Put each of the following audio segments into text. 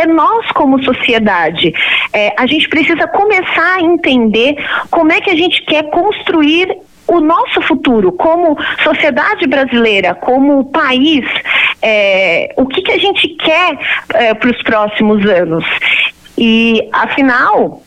é nós como sociedade. A gente precisa começar a entender como é que a gente quer construir o nosso futuro como sociedade brasileira, como país, o que a gente quer para os próximos anos. E, afinal,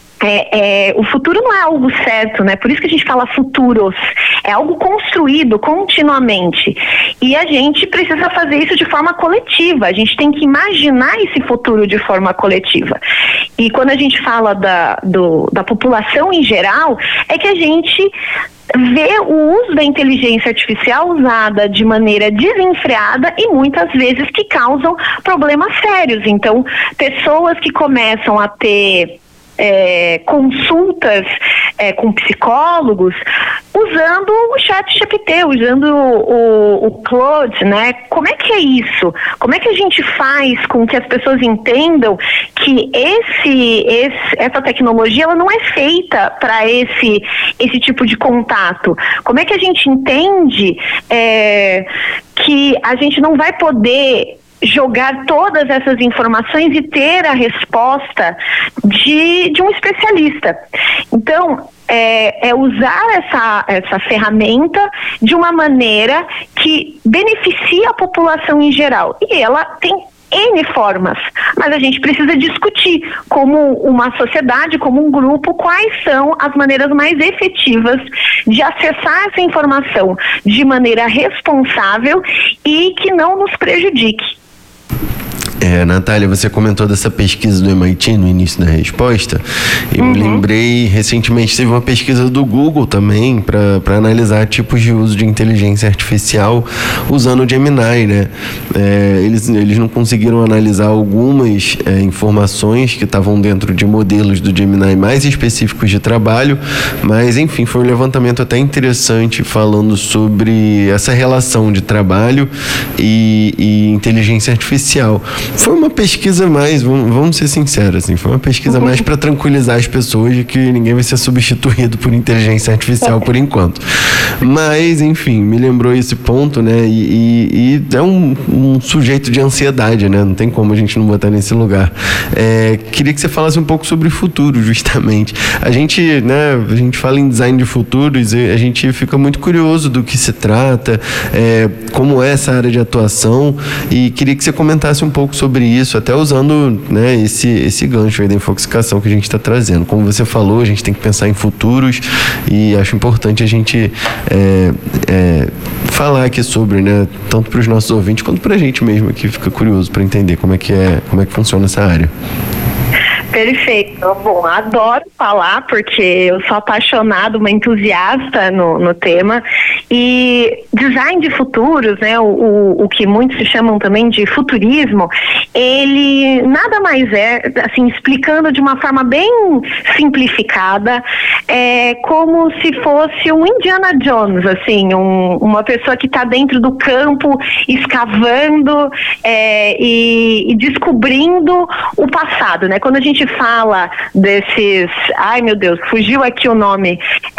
o futuro não é algo certo, né? Por isso que a gente fala futuros. É algo construído continuamente. E a gente precisa fazer isso de forma coletiva. A gente tem que imaginar esse futuro de forma coletiva. E quando a gente fala da população em geral, é que a gente vê o uso da inteligência artificial usada de maneira desenfreada e muitas vezes que causam problemas sérios. Então, pessoas que começam a ter consultas com psicólogos usando o ChatGPT, usando o Claude, né? Como é que é isso? Como é que a gente faz com que as pessoas entendam que essa tecnologia ela não é feita para esse tipo de contato? Como é que a gente entende que a gente não vai poder jogar todas essas informações e ter a resposta de um especialista? Então, usar essa ferramenta de uma maneira que beneficia a população em geral. E ela tem N formas, mas a gente precisa discutir como uma sociedade, como um grupo, quais são as maneiras mais efetivas de acessar essa informação de maneira responsável e que não nos prejudique. Natália, você comentou dessa pesquisa do MIT no início da resposta. Eu me lembrei, recentemente teve uma pesquisa do Google também para analisar tipos de uso de inteligência artificial usando o Gemini, né? Eles não conseguiram analisar algumas informações que estavam dentro de modelos do Gemini mais específicos de trabalho, mas enfim, foi um levantamento até interessante falando sobre essa relação de trabalho e inteligência artificial. Foi uma pesquisa mais, vamos ser sinceros, assim, foi uma pesquisa mais para tranquilizar as pessoas de que ninguém vai ser substituído por inteligência artificial por enquanto. Mas, enfim, me lembrou esse ponto, né? E é um sujeito de ansiedade, né? Não tem como a gente não botar nesse lugar. Queria que você falasse um pouco sobre o futuro, justamente. A gente fala em design de futuros e a gente fica muito curioso do que se trata, como é essa área de atuação, e queria que você comentasse um pouco sobre isso, até usando, né, esse gancho aí da infoxicação que a gente está trazendo. Como você falou, a gente tem que pensar em futuros e acho importante a gente falar aqui sobre, né, tanto para os nossos ouvintes quanto para a gente mesmo que fica curioso para entender como é que funciona essa área. Perfeito. Bom, adoro falar porque eu sou apaixonada, uma entusiasta no tema. E design de futuros, né, o que muitos chamam também de futurismo, ele nada mais assim, explicando de uma forma bem simplificada, como se fosse um Indiana Jones, assim, uma pessoa que está dentro do campo, escavando e descobrindo o passado, né? Quando a gente fala desses... Ai, meu Deus, fugiu aqui o nome...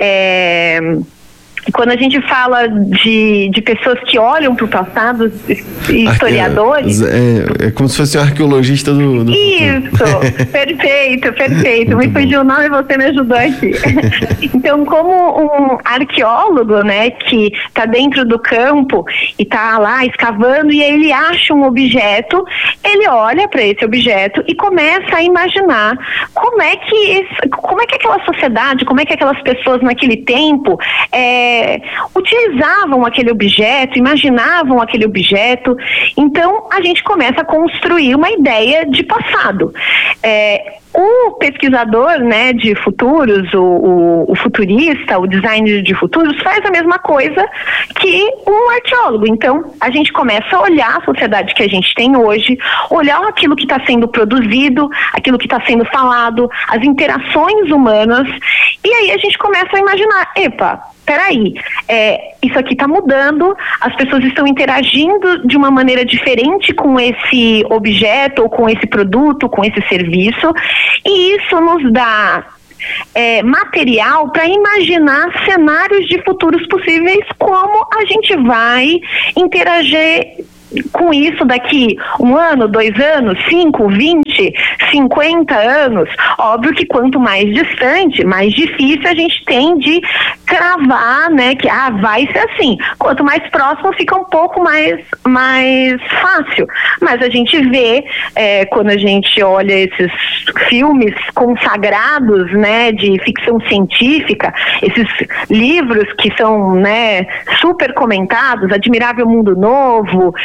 Quando a gente fala de pessoas que olham para o passado, historiadores... É como se fosse um arqueologista do... Isso, perfeito. Me fugiu o nome e você me ajudou aqui. Então, como um arqueólogo, né, que está dentro do campo e está lá escavando e ele acha um objeto, ele olha para esse objeto e começa a imaginar como é que aquela sociedade, como é que aquelas pessoas naquele tempo... utilizavam aquele objeto, imaginavam aquele objeto. Então a gente começa a construir uma ideia de passado. O pesquisador, né, de futuros, o futurista, o designer de futuros, faz a mesma coisa que um arqueólogo. Então, a gente começa a olhar a sociedade que a gente tem hoje, olhar aquilo que está sendo produzido, aquilo que está sendo falado, as interações humanas, e aí a gente começa a imaginar, peraí, isso aqui está mudando, as pessoas estão interagindo de uma maneira diferente com esse objeto, ou com esse produto, com esse serviço, e isso nos dá material para imaginar cenários de futuros possíveis, como a gente vai interagir com isso daqui 1 ano, 2 anos, 5, 20, 20, 50 anos, óbvio que quanto mais distante, mais difícil a gente tem de cravar, né, que vai ser assim. Quanto mais próximo fica um pouco mais fácil. Mas a gente vê, quando a gente olha esses filmes consagrados, né, de ficção científica, esses livros que são, né, super comentados, Admirável Mundo Novo,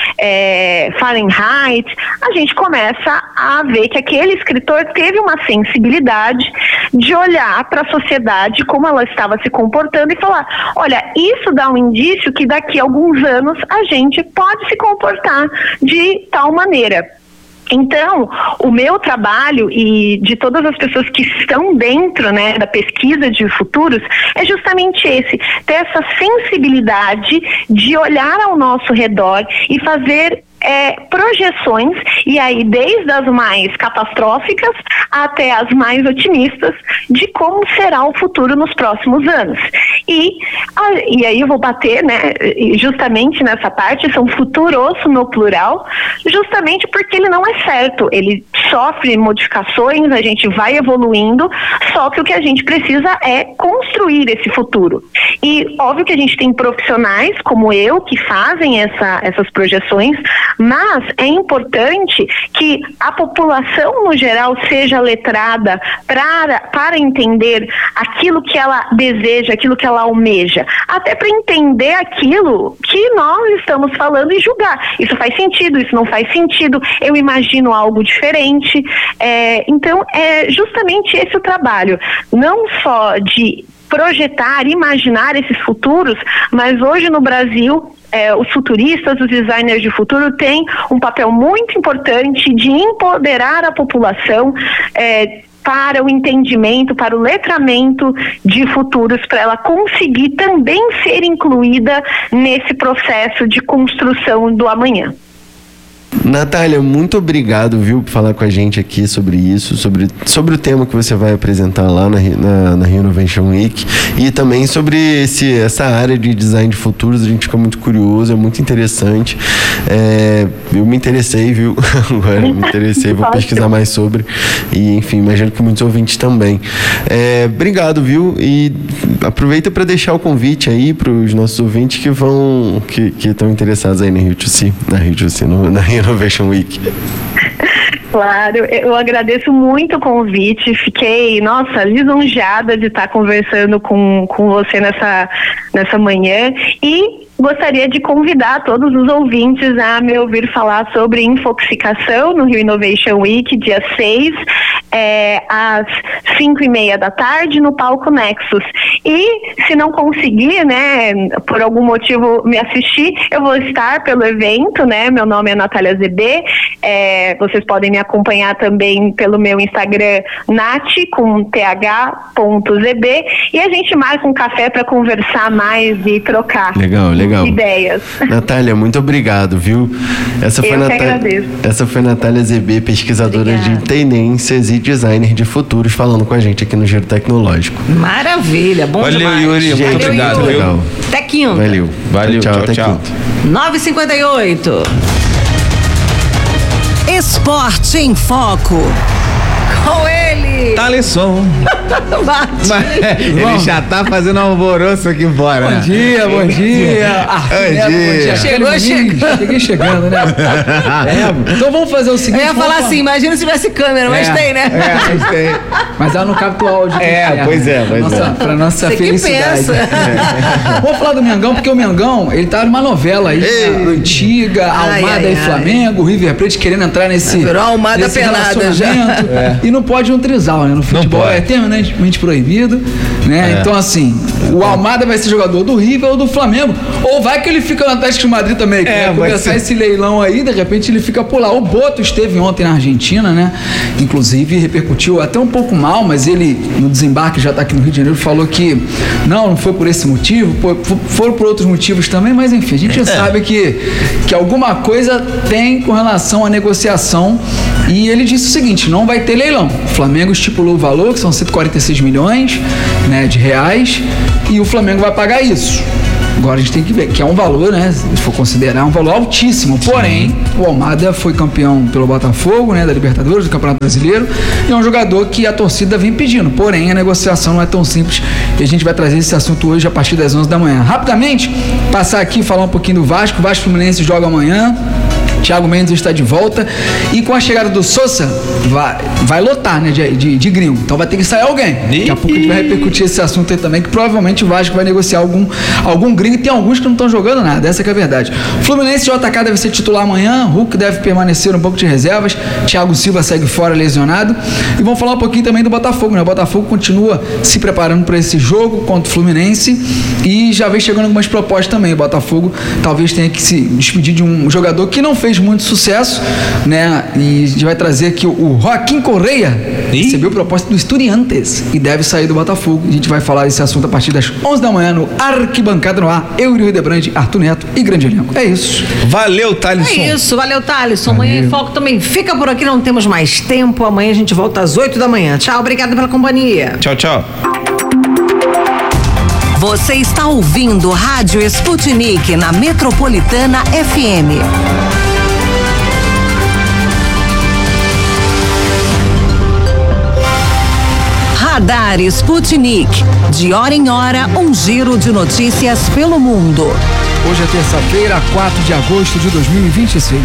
Fahrenheit, a gente começa a ver que aquele escritor teve uma sensibilidade de olhar para a sociedade, como ela estava se comportando e falar, olha, isso dá um indício que daqui a alguns anos a gente pode se comportar de tal maneira. Então, o meu trabalho e de todas as pessoas que estão dentro, né, da pesquisa de futuros é justamente esse, ter essa sensibilidade de olhar ao nosso redor e fazer projeções, e aí desde as mais catastróficas até as mais otimistas, de como será o futuro nos próximos anos. E aí eu vou bater, né, justamente nessa parte, são futuros no plural, justamente porque ele não é certo, ele sofre modificações, a gente vai evoluindo, só que o que a gente precisa é construir esse futuro. E óbvio que a gente tem profissionais como eu que fazem essas projeções, mas é importante que a população no geral seja letrada para entender aquilo que ela deseja, aquilo que ela almeja, até para entender aquilo que nós estamos falando e julgar. Isso faz sentido, isso não faz sentido, eu imagino algo diferente. Então é justamente esse o trabalho, não só de projetar, imaginar esses futuros, mas hoje no Brasil os futuristas, os designers de futuro têm um papel muito importante de empoderar a população para o entendimento, para o letramento de futuros, para ela conseguir também ser incluída nesse processo de construção do amanhã. Natália, muito obrigado, viu, por falar com a gente aqui sobre isso, sobre o tema que você vai apresentar lá na Rio Innovation Week, e também sobre essa área de design de futuros. A gente fica muito curioso, é muito interessante. Eu me interessei, viu? Agora me interessei, vou pesquisar mais sobre, e enfim, imagino que muitos ouvintes também. Obrigado, viu? E aproveita para deixar o convite aí para os nossos ouvintes que estão interessados aí na Rio2C, na Rio Innovation Week. Claro, eu agradeço muito o convite, fiquei, lisonjeada de estar conversando com você nessa manhã, e gostaria de convidar todos os ouvintes a me ouvir falar sobre infoxicação no Rio Innovation Week, dia 6, às 5:30 da tarde, no Palco Nexus. E se não conseguir, né, por algum motivo me assistir, eu vou estar pelo evento, né, meu nome é Natália ZB, vocês podem me acompanhar também pelo meu Instagram, nat, com th.zb, e a gente marca um café para conversar mais e trocar. Legal. Ideias. Natália, muito obrigado, viu? Essa foi a Natália ZB, pesquisadora de tendências e designer de futuros, falando com a gente aqui no Giro Tecnológico. Maravilha, bom Valeu, demais. Yuri, muito obrigado. Yuri. Legal. Até quinta. Valeu, tchau. 9h58. Esporte em Foco. Com ele. Thaleson. Ele já tá fazendo um alvoroço aqui fora. Bom dia. Bom dia. Cheguei chegando, né? Então vamos fazer o seguinte. Eu ia falar assim, imagina se tivesse câmera, mas tem, né? Mas tem. Mas ela não capta o áudio. Pois é. Pra nossa Você felicidade. Que pensa. Vamos falar do Mengão, porque o Mengão, ele tá numa novela aí, antiga, Almada e Flamengo, River Plate querendo entrar nesse virou Almada pelada já. E não pode um trisal, né? No futebol é eternamente proibido, né? Então, assim, o Almada vai ser jogador do River ou do Flamengo, ou vai que ele fica no Atlético de Madrid também, que vai começar esse leilão aí, de repente ele fica por lá. O Boto esteve ontem na Argentina, né? Inclusive repercutiu até um pouco mal, mas ele, no desembarque, já tá aqui no Rio de Janeiro, falou que não foi por esse motivo, foram por outros motivos também, mas enfim, a gente já sabe que alguma coisa tem com relação à negociação, e ele disse o seguinte: não vai ter leilão. O Flamengo estipulou o valor, que são 146 milhões, né, de reais, e o Flamengo vai pagar isso. Agora a gente tem que ver, que é um valor, né? Se for considerar, um valor altíssimo. Porém, o Almada foi campeão pelo Botafogo, né? Da Libertadores, do Campeonato Brasileiro. E é um jogador que a torcida vem pedindo. Porém, a negociação não é tão simples. E a gente vai trazer esse assunto hoje a partir das 11 da manhã. Rapidamente, passar aqui e falar um pouquinho do Vasco. O Vasco Fluminense joga amanhã. Thiago Mendes está de volta e com a chegada do Sousa vai lotar, né, de gringo, então vai ter que sair alguém. Daqui a pouco a gente vai repercutir esse assunto aí também, que provavelmente o Vasco vai negociar algum gringo, e tem alguns que não estão jogando nada, essa que é a verdade. Fluminense, JK deve ser titular amanhã, Hulk deve permanecer um pouco de reservas, Thiago Silva segue fora lesionado, e vamos falar um pouquinho também do Botafogo, né? O Botafogo continua se preparando para esse jogo contra o Fluminense e já vem chegando algumas propostas também. O Botafogo talvez tenha que se despedir de um jogador que não fez muito sucesso, né? E a gente vai trazer aqui o Joaquim Correia, recebeu proposta do Estudiantes e deve sair do Botafogo. A gente vai falar desse assunto a partir das 11 da manhã no Arquibancada no Ar. Eu, Yuri Debrandi, Arthur Neto e grande elenco. É isso. Valeu, Thalisson. É isso, valeu, Thalisson. Amanhã em Foco também fica por aqui, não temos mais tempo. Amanhã a gente volta às 8 da manhã. Tchau, obrigado pela companhia. Tchau, tchau. Você está ouvindo Rádio Sputnik na Metropolitana FM. Radar Sputnik. De hora em hora, um giro de notícias pelo mundo. Hoje é terça-feira, 4 de agosto de 2026.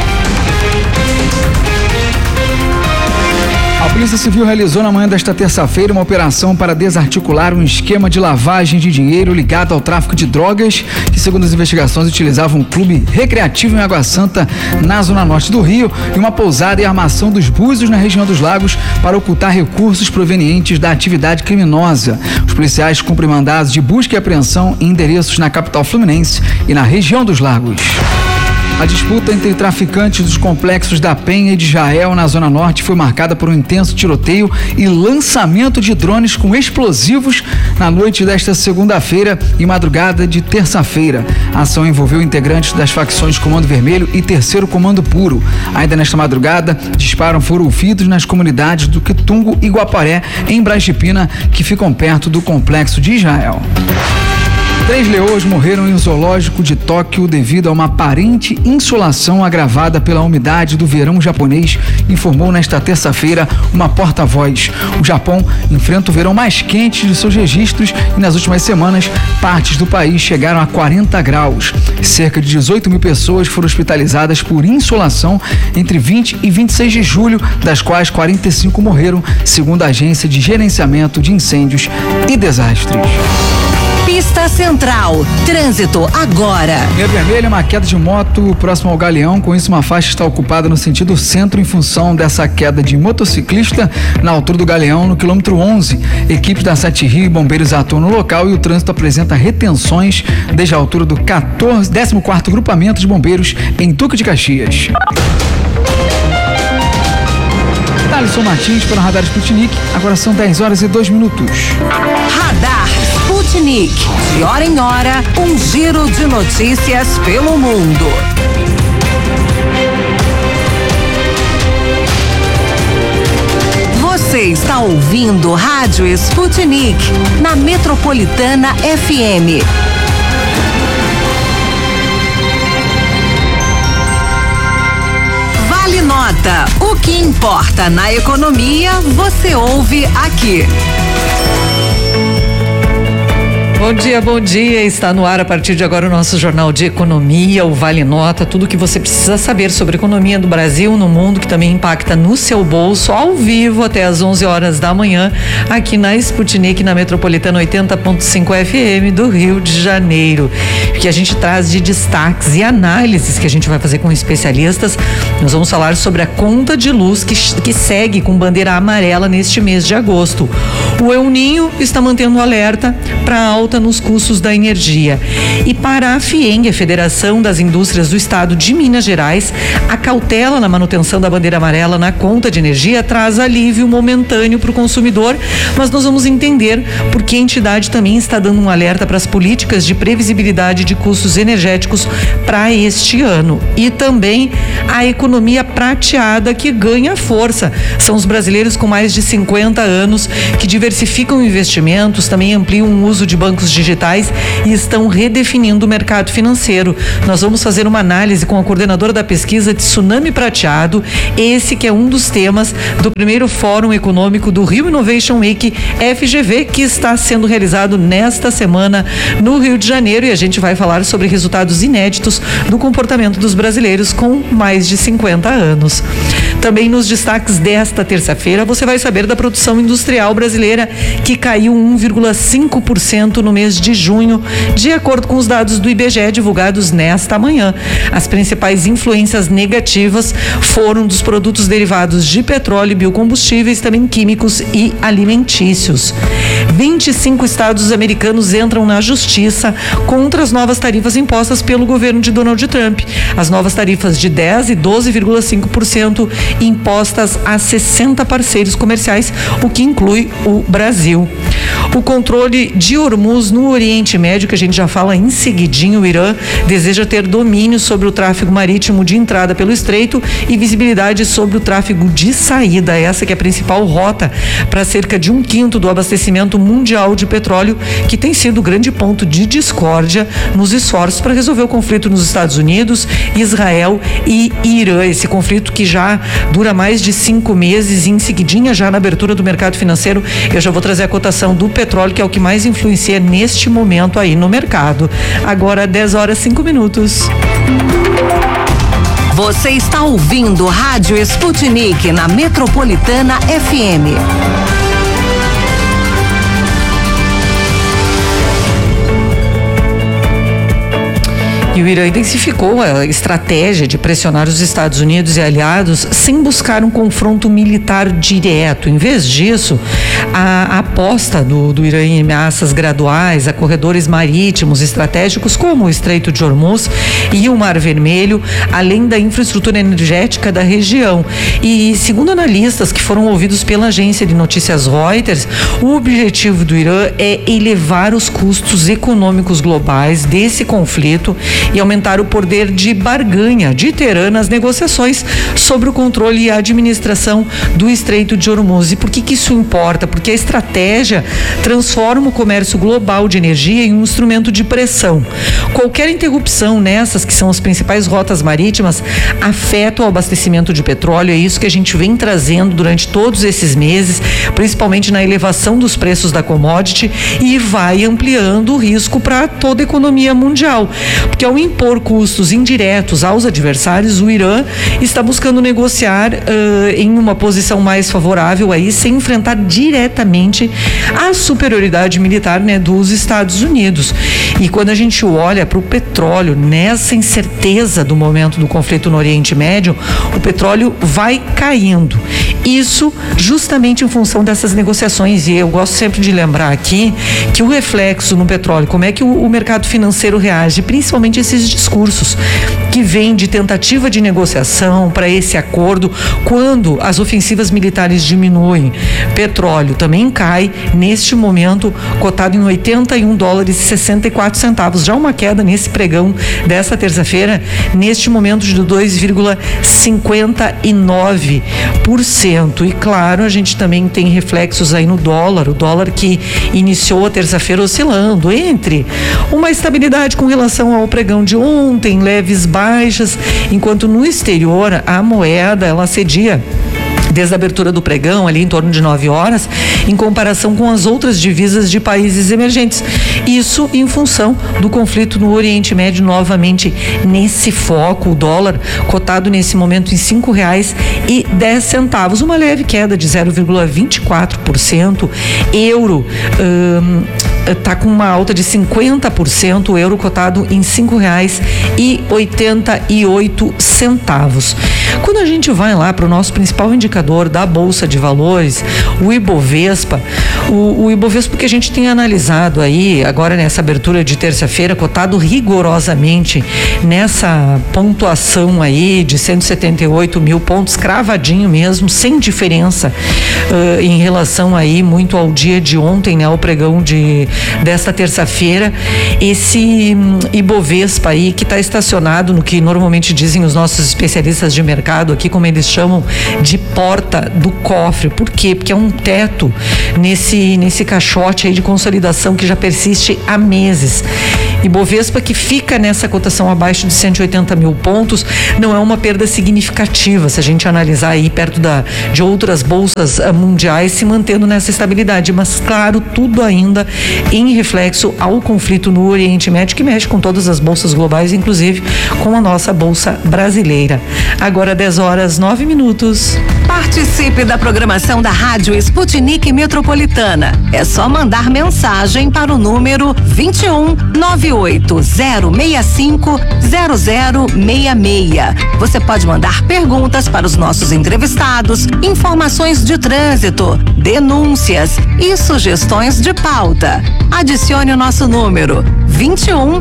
A Polícia Civil realizou na manhã desta terça-feira uma operação para desarticular um esquema de lavagem de dinheiro ligado ao tráfico de drogas, que, segundo as investigações, utilizava um clube recreativo em Água Santa, na zona norte do Rio, e uma pousada e armação dos Búzios, na região dos Lagos, para ocultar recursos provenientes da atividade criminosa. Os policiais cumprem mandados de busca e apreensão em endereços na capital fluminense e na região dos Lagos. A disputa entre traficantes dos complexos da Penha e de Israel, na Zona Norte, foi marcada por um intenso tiroteio e lançamento de drones com explosivos na noite desta segunda-feira e madrugada de terça-feira. A ação envolveu integrantes das facções Comando Vermelho e Terceiro Comando Puro. Ainda nesta madrugada, disparos foram ouvidos nas comunidades do Quitungo e Guaparé, em Braz de Pina, que ficam perto do complexo de Israel. 3 leões morreram em um zoológico de Tóquio devido a uma aparente insolação agravada pela umidade do verão japonês, informou nesta terça-feira uma porta-voz. O Japão enfrenta o verão mais quente de seus registros e nas últimas semanas partes do país chegaram a 40 graus. Cerca de 18 mil pessoas foram hospitalizadas por insolação entre 20 e 26 de julho, das quais 45 morreram, segundo a Agência de Gerenciamento de Incêndios e Desastres. Pista Central. Trânsito agora. Via vermelha, uma queda de moto próximo ao Galeão. Com isso, uma faixa está ocupada no sentido centro em função dessa queda de motociclista na altura do Galeão, no quilômetro 11. Equipes da Sete Rio e bombeiros atuam no local e o trânsito apresenta retenções desde a altura do 14º Grupamento de Bombeiros em Duque de Caxias. Thalisson Martins para o Radar Sputnik. Agora são 10 horas e 2 minutos. Radar Sputnik. De hora em hora, um giro de notícias pelo mundo. Você está ouvindo Rádio Sputnik na Metropolitana FM. Vale Nota. O que importa na economia, você ouve aqui. Bom dia, está no ar a partir de agora o nosso Jornal de Economia, o Vale Nota, tudo que você precisa saber sobre a economia do Brasil, no mundo, que também impacta no seu bolso, ao vivo até às 11 horas da manhã, aqui na Sputnik, na Metropolitana 80.5 FM do Rio de Janeiro, que a gente traz de destaques e análises que a gente vai fazer com especialistas. Nós vamos falar sobre a conta de luz que segue com bandeira amarela neste mês de agosto. O El Ninho está mantendo alerta para alta nos custos da energia. E para a FIENG, a Federação das Indústrias do Estado de Minas Gerais, a cautela na manutenção da bandeira amarela na conta de energia traz alívio momentâneo para o consumidor, mas nós vamos entender por que a entidade também está dando um alerta para as políticas de previsibilidade de custos energéticos para este ano. E também a economia prateada, que ganha força. São os brasileiros com mais de 50 anos que diversificam investimentos, também ampliam o uso de bancos bancos digitais e estão redefinindo o mercado financeiro. Nós vamos fazer uma análise com a coordenadora da pesquisa Tsunami Prateado, esse que é um dos temas do primeiro Fórum Econômico do Rio Innovation Week FGV, que está sendo realizado nesta semana no Rio de Janeiro, e a gente vai falar sobre resultados inéditos do comportamento dos brasileiros com mais de 50 anos. Também nos destaques desta terça-feira, você vai saber da produção industrial brasileira, que caiu 1,5% no mês de junho, de acordo com os dados do IBGE divulgados nesta manhã. As principais influências negativas foram dos produtos derivados de petróleo e biocombustíveis, também químicos e alimentícios. 25 estados americanos entram na justiça contra as novas tarifas impostas pelo governo de Donald Trump. As novas tarifas de 10% e 12,5% impostas a 60 parceiros comerciais, o que inclui o Brasil. O controle de Hormuz no Oriente Médio, que a gente já fala em seguidinho, o Irã deseja ter domínio sobre o tráfego marítimo de entrada pelo estreito e visibilidade sobre o tráfego de saída. Essa que é a principal rota para cerca de 1/5 do abastecimento mundial de petróleo, que tem sido o grande ponto de discórdia nos esforços para resolver o conflito nos Estados Unidos, Israel e Irã. Esse conflito que já dura mais de 5 meses, e em seguidinha, já na abertura do mercado financeiro, eu já vou trazer a cotação do petróleo, que é o que mais influencia neste momento aí no mercado. Agora 10h05. Você está ouvindo Rádio Sputnik na Metropolitana FM. E o Irã intensificou a estratégia de pressionar os Estados Unidos e aliados sem buscar um confronto militar direto. Em vez disso, a aposta do Irã em ameaças graduais a corredores marítimos estratégicos como o Estreito de Hormuz e o Mar Vermelho, além da infraestrutura energética da região. E segundo analistas que foram ouvidos pela agência de notícias Reuters, o objetivo do Irã é elevar os custos econômicos globais desse conflito e aumentar o poder de barganha de Teherã nas negociações sobre o controle e a administração do Estreito de Hormuz. E por que isso importa? Porque a estratégia transforma o comércio global de energia em um instrumento de pressão. Qualquer interrupção nessas, que são as principais rotas marítimas, afeta o abastecimento de petróleo. É isso que a gente vem trazendo durante todos esses meses, principalmente na elevação dos preços da commodity, e vai ampliando o risco para toda a economia mundial. Porque ao impor custos indiretos aos adversários, o Irã está buscando negociar em uma posição mais favorável aí, sem enfrentar diretamente a superioridade militar, né, dos Estados Unidos. E quando a gente olha para o petróleo, nessa incerteza do momento do conflito no Oriente Médio, o petróleo vai caindo. Isso justamente em função dessas negociações. E eu gosto sempre de lembrar aqui que o reflexo no petróleo, como é que o mercado financeiro reage, principalmente esses discursos que vêm de tentativa de negociação para esse acordo, quando as ofensivas militares diminuem, petróleo também cai, neste momento cotado em $81,64, já uma queda nesse pregão dessa terça-feira, neste momento de 2,59%. E claro, a gente também tem reflexos aí no dólar, o dólar que iniciou a terça-feira oscilando entre uma estabilidade com relação ao pregão de ontem, leves baixas, enquanto no exterior a moeda ela cedia desde a abertura do pregão, ali em torno de 9 horas, em comparação com as outras divisas de países emergentes. Isso em função do conflito no Oriente Médio, novamente nesse foco, o dólar cotado nesse momento em R$5,10, uma leve queda de 0,24%. Euro está com uma alta de 50%, o euro cotado em R$5,88. Quando a gente vai lá para o nosso principal indicador da Bolsa de Valores, o Ibovespa, o Ibovespa que a gente tem analisado aí, agora nessa abertura de terça-feira, cotado rigorosamente nessa pontuação aí de 178 mil pontos, cravadinho mesmo, sem diferença em relação aí muito ao dia de ontem, né, ao pregão de desta terça-feira, esse Ibovespa aí que está estacionado no que normalmente dizem os nossos especialistas de mercado aqui, como eles chamam de porta do cofre. Por quê? Porque é um teto nesse caixote aí de consolidação que já persiste há meses. Ibovespa que fica nessa cotação abaixo de 180 mil pontos, não é uma perda significativa se a gente analisar aí perto de outras bolsas mundiais se mantendo nessa estabilidade, mas claro, tudo ainda em reflexo ao conflito no Oriente Médio, que mexe com todas as bolsas globais, inclusive com a nossa bolsa brasileira. Agora 10h09. Participe da programação da Rádio Sputnik Metropolitana. É só mandar mensagem para o número 21 98065 0066. Você pode mandar perguntas para os nossos entrevistados, informações de trânsito, denúncias e sugestões de pauta. Adicione o nosso número 21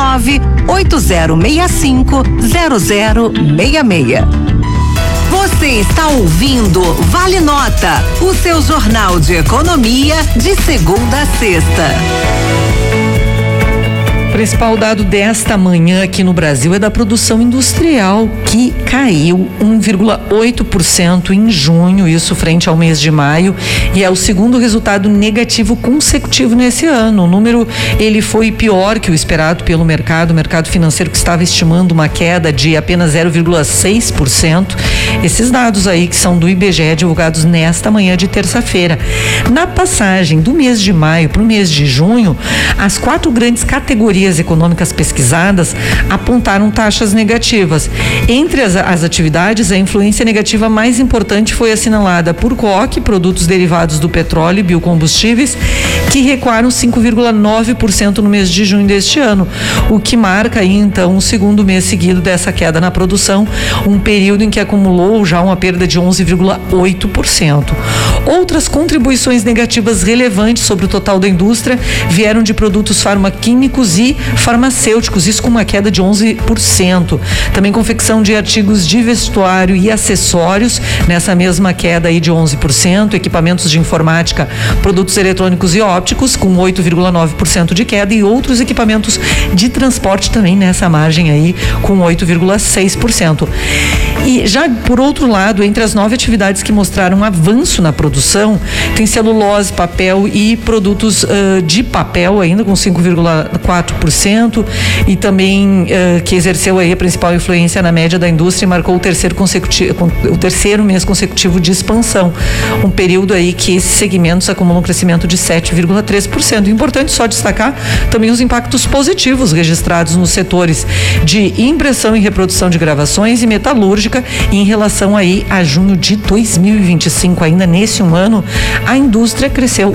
98065 0066. Você está ouvindo Vale Nota, o seu jornal de economia de segunda a sexta. O principal dado desta manhã aqui no Brasil é da produção industrial, que caiu 1,8% em junho, isso frente ao mês de maio, e é o segundo resultado negativo consecutivo nesse ano. O número, ele foi pior que o esperado pelo mercado financeiro, que estava estimando uma queda de apenas 0,6%. Esses dados aí que são do IBGE, divulgados nesta manhã de terça-feira. Na passagem do mês de maio para o mês de junho, as 4 grandes categorias econômicas pesquisadas apontaram taxas negativas. Entre as atividades, a influência negativa mais importante foi assinalada por coque, produtos derivados do petróleo e biocombustíveis, que recuaram 5,9% no mês de junho deste ano, o que marca aí então o segundo mês seguido dessa queda na produção, um período em que acumulou já uma perda de 11,8%. Outras contribuições negativas relevantes sobre o total da indústria vieram de produtos farmaquímicos e farmacêuticos, isso com uma queda de 11%. Também confecção de artigos de vestuário e acessórios, nessa mesma queda aí de 11%, equipamentos de informática, produtos eletrônicos e ópticos, com 8,9% de queda, e outros equipamentos de transporte também nessa margem aí, com 8,6%. E já por outro lado, entre as 9 atividades que mostraram avanço na produção, tem celulose, papel e produtos de papel ainda com 5,4%, e também que exerceu aí a principal influência na média da indústria e marcou o terceiro mês consecutivo de expansão, um período aí que esses segmentos acumulam um crescimento de 7,3%. Importante só destacar também os impactos positivos registrados nos setores de impressão e reprodução de gravações e metalúrgica em relação aí a junho de 2025. Ainda nesse ano, a indústria cresceu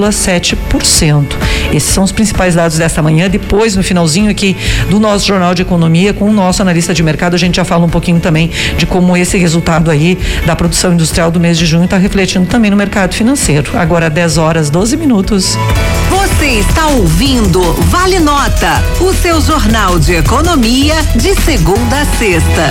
1,7%. Esses são os principais dados desta manhã. Depois, no finalzinho aqui do nosso Jornal de Economia, com o nosso analista de mercado, a gente já fala um pouquinho também de como esse resultado aí da produção industrial do mês de junho está refletindo também no mercado financeiro. Agora 10h12. Você está ouvindo Vale Nota, o seu jornal de economia de segunda a sexta.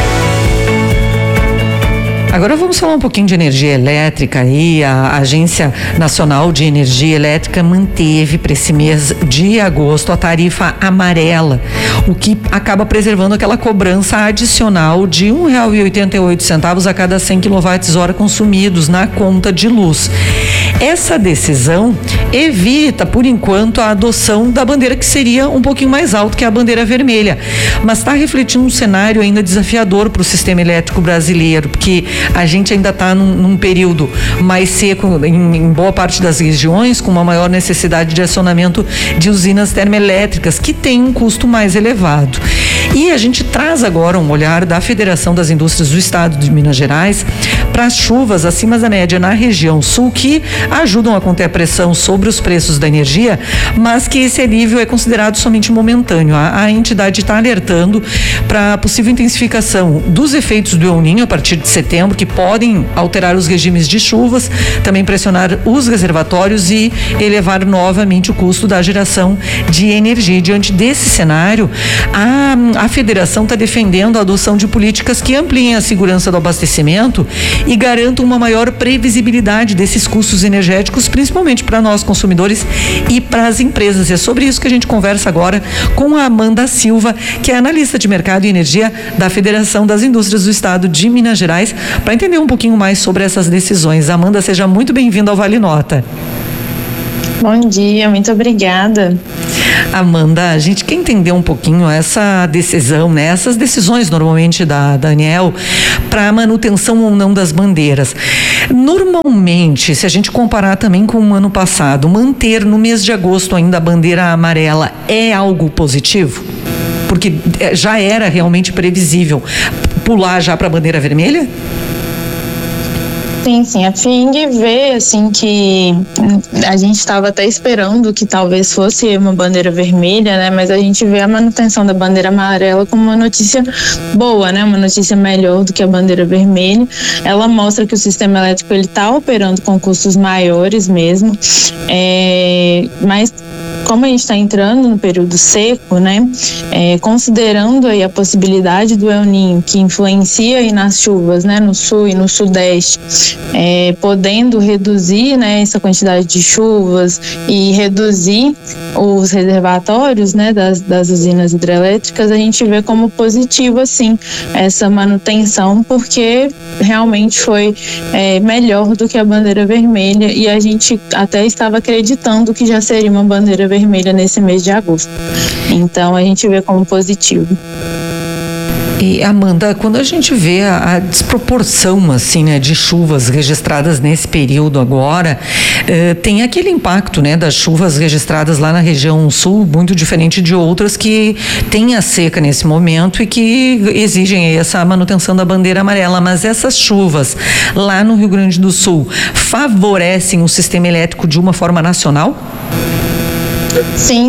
Agora vamos falar um pouquinho de energia elétrica aí. A Agência Nacional de Energia Elétrica manteve para esse mês de agosto a tarifa amarela, o que acaba preservando aquela cobrança adicional de R$ 1,88 a cada 100 kWh consumidos na conta de luz. Essa decisão evita, por enquanto, a adoção da bandeira que seria um pouquinho mais alta que a bandeira vermelha, mas está refletindo um cenário ainda desafiador para o sistema elétrico brasileiro, porque a gente ainda está num período mais seco em boa parte das regiões, com uma maior necessidade de acionamento de usinas termoelétricas, que tem um custo mais elevado. E a gente traz agora um olhar da Federação das Indústrias do Estado de Minas Gerais para as chuvas acima da média na região sul, que ajudam a conter a pressão sobre os preços da energia, mas que esse alívio é considerado somente momentâneo. A entidade está alertando para a possível intensificação dos efeitos do El Niño a partir de setembro, que podem alterar os regimes de chuvas, também pressionar os reservatórios e elevar novamente o custo da geração de energia. E diante desse cenário, a federação está defendendo a adoção de políticas que ampliem a segurança do abastecimento e garantam uma maior previsibilidade desses custos energéticos, principalmente para nós consumidores e para as empresas. E é sobre isso que a gente conversa agora com a Amanda Silva, que é analista de mercado e energia da Federação das Indústrias do Estado de Minas Gerais, para entender um pouquinho mais sobre essas decisões. Amanda, seja muito bem-vinda ao Vale Nota. Bom dia, muito obrigada. Amanda, a gente quer entender um pouquinho essa decisão, né? Essas decisões normalmente da ANEEL para a manutenção ou não das bandeiras. Normalmente, se a gente comparar também com o ano passado, manter no mês de agosto ainda a bandeira amarela é algo positivo? Porque já era realmente previsível pular já para a bandeira vermelha? Sim, a FING vê assim que a gente estava até esperando que talvez fosse uma bandeira vermelha, né? Mas a gente vê a manutenção da bandeira amarela como uma notícia boa, né? Uma notícia melhor do que a bandeira vermelha. Ela mostra que o sistema elétrico ele está operando com custos maiores mesmo, mas como a gente está entrando no período seco, né? Considerando aí a possibilidade do El Niño, que influencia aí nas chuvas, né? No sul e no sudeste, podendo reduzir, né, essa quantidade de chuvas e reduzir os reservatórios, né, das usinas hidrelétricas, a gente vê como positivo, assim, essa manutenção, porque realmente foi melhor do que a bandeira vermelha, e a gente até estava acreditando que já seria uma bandeira vermelha nesse mês de agosto. Então, a gente vê como positivo. E, Amanda, quando a gente vê a desproporção, assim, né, de chuvas registradas nesse período agora, tem aquele impacto, né, das chuvas registradas lá na região sul, muito diferente de outras que têm a seca nesse momento e que exigem essa manutenção da bandeira amarela. Mas essas chuvas lá no Rio Grande do Sul favorecem o sistema elétrico de uma forma nacional? Sim.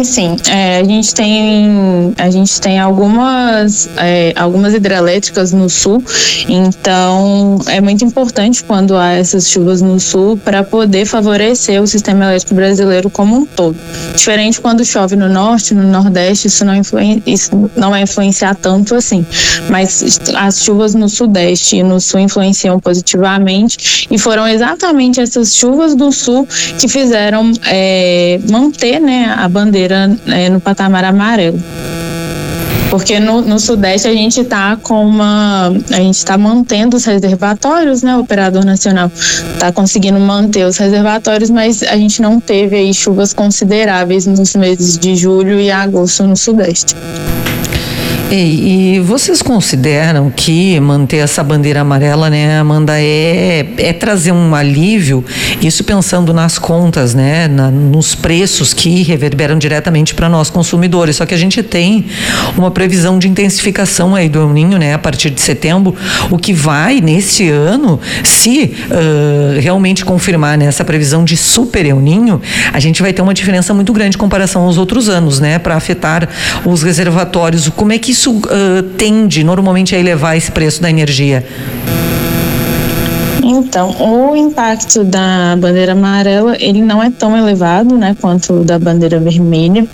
A gente tem algumas hidrelétricas no sul, então é muito importante quando há essas chuvas no sul para poder favorecer o sistema elétrico brasileiro como um todo. Diferente quando chove no norte, no nordeste, isso não vai influenciar tanto assim, mas as chuvas no sudeste e no sul influenciam positivamente, e foram exatamente essas chuvas do sul que fizeram manter, né, a bandeira no patamar amarelo. Porque no Sudeste a gente está mantendo os reservatórios, né? O operador nacional está conseguindo manter os reservatórios, mas a gente não teve aí chuvas consideráveis nos meses de julho e agosto no Sudeste. E vocês consideram que manter essa bandeira amarela, né, Amanda, é trazer um alívio, isso pensando nas contas, né, nos preços que reverberam diretamente para nós consumidores? Só que a gente tem uma previsão de intensificação aí do El Niño, né, a partir de setembro, o que vai nesse ano, se realmente confirmar, né, essa previsão de super El Niño, a gente vai ter uma diferença muito grande em comparação aos outros anos, né, para afetar os reservatórios. Como é que isso tende normalmente a elevar esse preço da energia? Então, o impacto da bandeira amarela, ele não é tão elevado, né, quanto o da bandeira vermelha,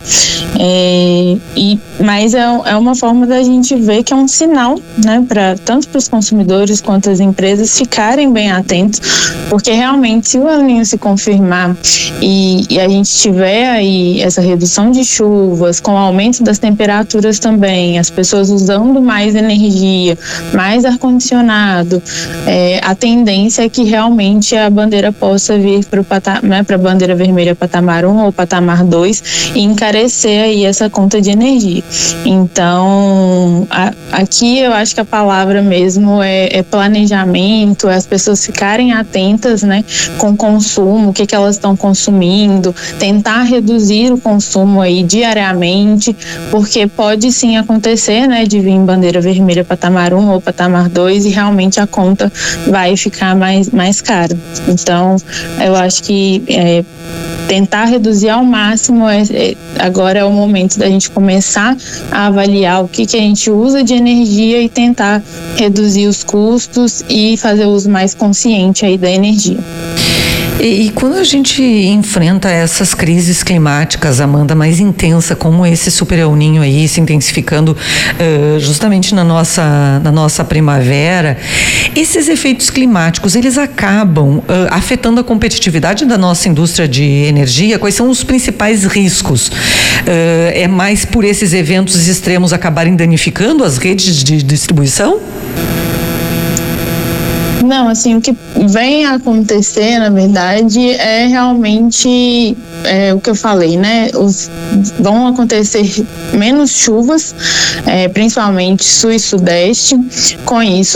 mas é uma forma da gente ver que é um sinal, né, tanto para os consumidores quanto as empresas ficarem bem atentos, porque realmente se o El Niño se confirmar e a gente tiver aí essa redução de chuvas, com o aumento das temperaturas também, as pessoas usando mais energia, mais ar-condicionado, a tendência é que realmente a bandeira possa vir para a bandeira vermelha patamar 1 ou patamar 2 e encarecer aí essa conta de energia. Então, aqui eu acho que a palavra mesmo é planejamento, é as pessoas ficarem atentas, né, com o consumo, o que elas estão consumindo, tentar reduzir o consumo aí diariamente, porque pode sim acontecer, né, de vir em bandeira vermelha patamar 1 ou patamar 2 e realmente a conta vai ficar mais cara. Então, eu acho que tentar reduzir ao máximo, agora é o momento da gente começar a avaliar o que a gente usa de energia e tentar reduzir os custos e fazer o uso mais consciente aí da energia. E quando a gente enfrenta essas crises climáticas, Amanda, mais intensa, como esse Super El Niño aí se intensificando justamente na nossa primavera, esses efeitos climáticos, eles acabam afetando a competitividade da nossa indústria de energia? Quais são os principais riscos? É mais por esses eventos extremos acabarem danificando as redes de distribuição? Não, assim, o que vem a acontecer, na verdade, é realmente o que eu falei, né? Vão acontecer menos chuvas, principalmente sul e sudeste. Com isso,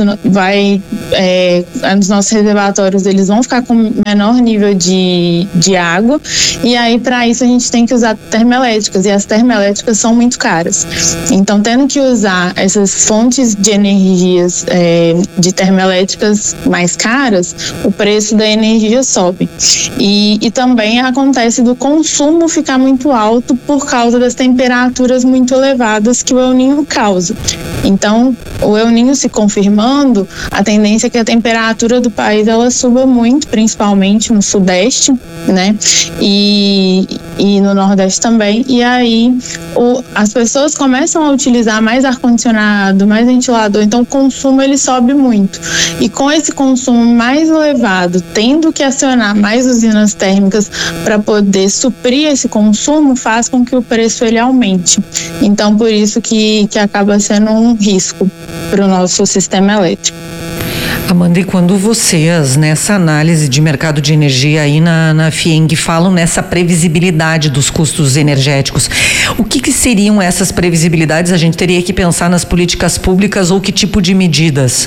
os nossos reservatórios eles vão ficar com menor nível de água, e aí para isso a gente tem que usar termoelétricas, e as termoelétricas são muito caras. Então, tendo que usar essas fontes de energias de termoelétricas mais caras, o preço da energia sobe. E também acontece do consumo ficar muito alto por causa das temperaturas muito elevadas que o El Niño causa. Então, o El Niño se confirmando, a tendência é que a temperatura do país ela suba muito, principalmente no sudeste, né? E no nordeste também. E aí as pessoas começam a utilizar mais ar-condicionado, mais ventilador, então o consumo ele sobe muito. E com esse consumo mais elevado, tendo que acionar mais usinas térmicas para poder suprir esse consumo, faz com que o preço ele aumente. Então, por isso que acaba sendo um risco para o nosso sistema elétrico. Amanda, e quando vocês, nessa análise de mercado de energia aí na FIENG, falam nessa previsibilidade dos custos energéticos, o que seriam essas previsibilidades? A gente teria que pensar nas políticas públicas ou que tipo de medidas?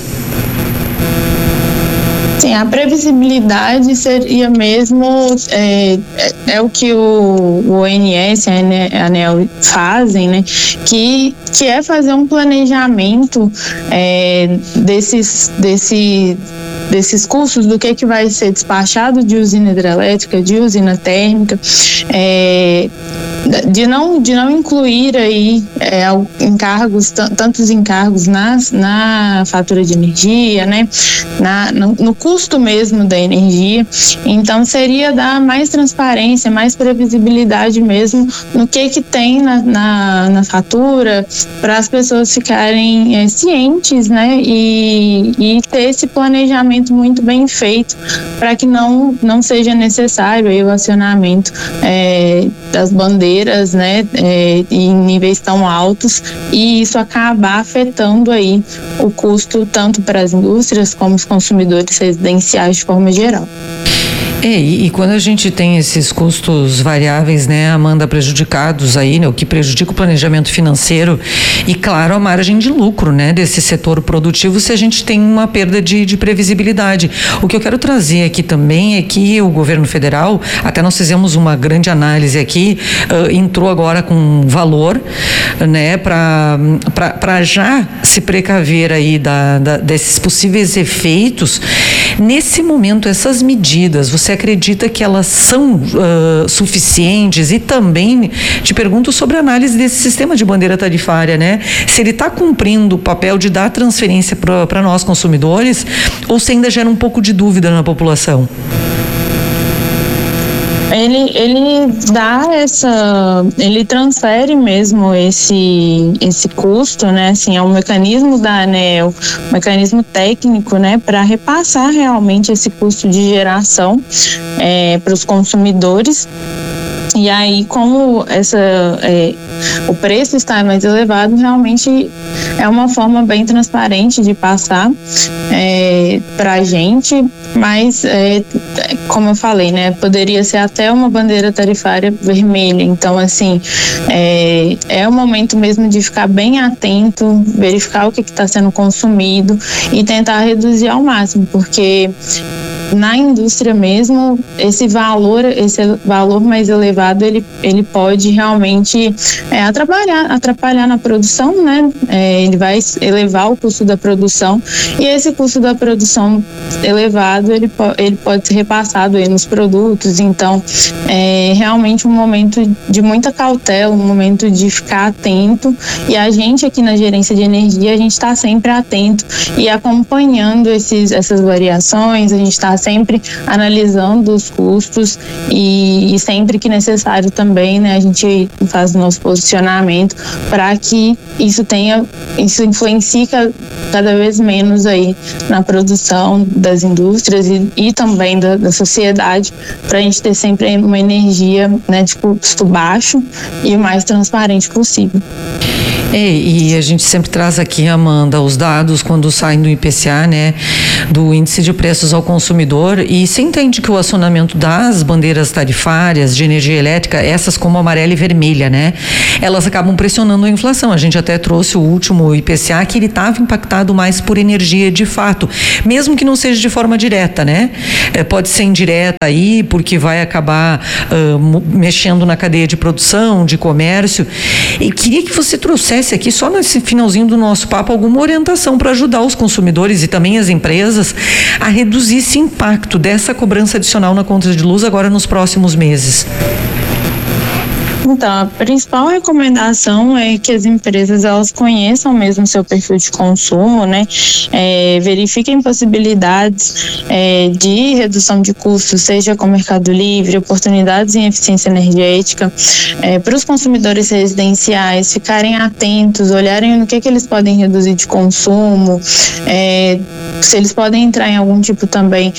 Sim, a previsibilidade seria mesmo o que o ONS e a ANEEL fazem, né? Que é fazer um planejamento desses custos, do que vai ser despachado de usina hidrelétrica, de usina térmica, de não incluir aí encargos, tantos encargos na fatura de energia, né? No custo mesmo da energia. Então seria dar mais transparência, mais previsibilidade mesmo no que tem na fatura, para as pessoas ficarem cientes, né? E ter esse planejamento muito bem feito, para que não seja necessário aí o acionamento das bandeiras, né? Em níveis tão altos, e isso acabar afetando aí o custo tanto para as indústrias como os consumidores residenciais de forma geral. E quando a gente tem esses custos variáveis, né, Amanda, prejudicados aí, né, o que prejudica o planejamento financeiro e, claro, a margem de lucro, né, desse setor produtivo, se a gente tem uma perda de previsibilidade. O que eu quero trazer aqui também é que o governo federal, até nós fizemos uma grande análise aqui, entrou agora com valor, né, para já se precaver aí desses possíveis efeitos. Nesse momento, essas medidas, você acredita que elas são suficientes? E também te pergunto sobre a análise desse sistema de bandeira tarifária, né? Se ele está cumprindo o papel de dar transferência para nós consumidores, ou se ainda gera um pouco de dúvida na população? Ele dá ele transfere mesmo esse custo, né? Assim, é um mecanismo da ANEEL, um mecanismo técnico, né? Para repassar realmente esse custo de geração para os consumidores. E aí, como o preço está mais elevado, realmente é uma forma bem transparente de passar para a gente, mas, como eu falei, né, poderia ser até uma bandeira tarifária vermelha. Então, assim, é o momento mesmo de ficar bem atento, verificar o que está sendo consumido e tentar reduzir ao máximo, porque na indústria mesmo, esse valor mais elevado, ele pode realmente atrapalhar na produção, né? Ele vai elevar o custo da produção, e esse custo da produção elevado, ele pode ser repassado aí nos produtos. Então, é realmente um momento de muita cautela, um momento de ficar atento, e a gente aqui na gerência de energia, a gente está sempre atento e acompanhando essas variações, a gente está sempre analisando os custos e sempre que necessário também, né, a gente faz o nosso posicionamento para que isso influencie cada vez menos aí na produção das indústrias e também da sociedade, para a gente ter sempre uma energia, né, de custo baixo e o mais transparente possível. E a gente sempre traz aqui, Amanda, os dados quando saem do IPCA, né, do Índice de Preços ao Consumidor, e se entende que o acionamento das bandeiras tarifárias de energia elétrica, essas como amarela e vermelha, né, elas acabam pressionando a inflação. A gente até trouxe o último IPCA, que ele estava impactado mais por energia de fato, mesmo que não seja de forma direta, né, pode ser indireta aí, porque vai acabar mexendo na cadeia de produção, de comércio. E queria que você trouxesse aqui, só nesse finalzinho do nosso papo, alguma orientação para ajudar os consumidores e também as empresas a reduzir esse impacto dessa cobrança adicional na conta de luz agora nos próximos meses. Então, a principal recomendação é que as empresas elas conheçam mesmo seu perfil de consumo, né? Verifiquem possibilidades de redução de custos, seja com o Mercado Livre, oportunidades em eficiência energética, para os consumidores residenciais ficarem atentos, olharem no que eles podem reduzir de consumo, se eles podem entrar em algum tipo também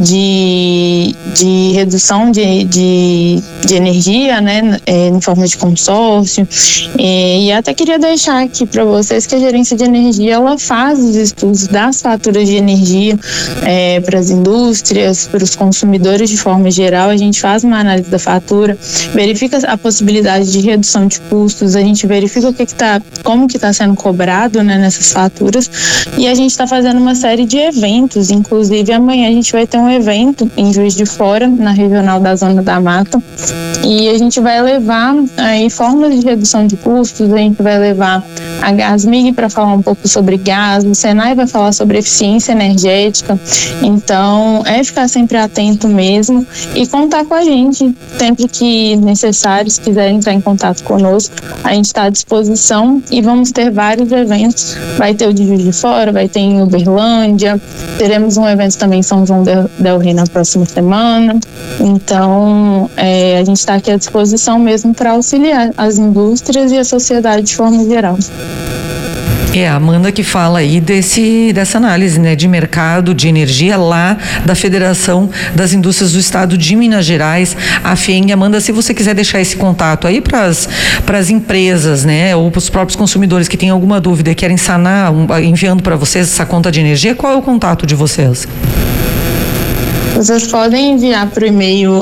de redução de energia, né? Em forma de consórcio, e até queria deixar aqui para vocês que a gerência de energia ela faz os estudos das faturas de energia para as indústrias, para os consumidores de forma geral. A gente faz uma análise da fatura, verifica a possibilidade de redução de custos, a gente verifica como que está sendo cobrado, né, nessas faturas, e a gente está fazendo uma série de eventos. Inclusive amanhã a gente vai ter um evento em Juiz de Fora, na regional da Zona da Mata, e a gente vai levar aí formas de redução de custos. A gente vai levar a Gasmig para falar um pouco sobre gás, o Senai vai falar sobre eficiência energética. Então ficar sempre atento mesmo e contar com a gente sempre que necessário. Se quiserem entrar em contato conosco, a gente está à disposição, e vamos ter vários eventos. Vai ter o de Juiz de Fora, vai ter em Uberlândia, teremos um evento também em São João del Rei na próxima semana. Então a gente está aqui à disposição mesmo para auxiliar as indústrias e a sociedade de forma geral. A Amanda que fala aí dessa análise, né, de mercado de energia lá da Federação das Indústrias do Estado de Minas Gerais, a FIENG. Amanda, se você quiser deixar esse contato aí para as empresas, né, ou para os próprios consumidores que têm alguma dúvida e querem sanar, enviando para vocês essa conta de energia, qual é o contato de vocês? Vocês podem enviar para o e-mail